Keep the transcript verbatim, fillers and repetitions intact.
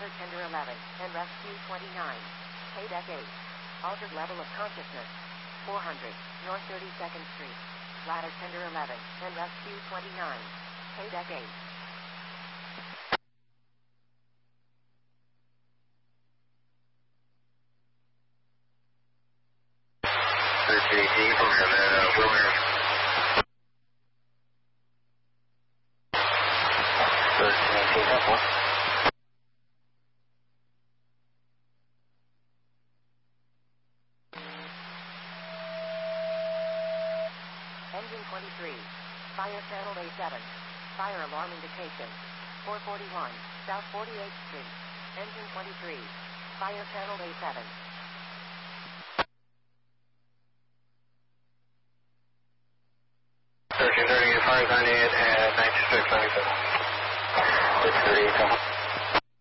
Ladder Tender eleven, and Rescue twenty-nine. Paydeck eight. Altered level of consciousness. four hundred, North thirty-second Street. Ladder Tender eleven, and Rescue twenty-nine. Paydeck eight. thirty-eight, program at uh, Wilmer. thirteen, take up one. Engine twenty-three. Fire channel A seven. Fire alarm indication. four forty-one, South forty-eighth Street. Engine twenty-three. Fire channel A seven. thirteen thirty-eight, fire ninety-eight, and ninety-six ninety-seven. six thirty-eight,